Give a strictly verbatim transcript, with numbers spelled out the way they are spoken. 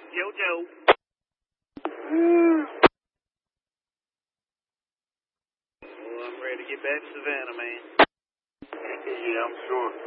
JoJo. Mm. Well, I'm ready to get back to Savannah, man. Yeah, I'm sure.